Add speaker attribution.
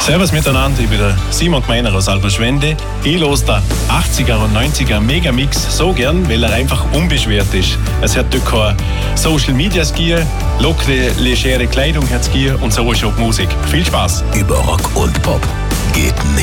Speaker 1: Servus miteinander, ich bin der Simon Gmeiner aus Alberschwende. Ich höre den 80er und 90er Megamix so gern, weil er einfach unbeschwert ist. Es hat dort kein Social Media Skier, lockere, legere Kleidung hat Skier und so ist auch die Musik. Viel Spaß!
Speaker 2: Über Rock und Pop geht nicht.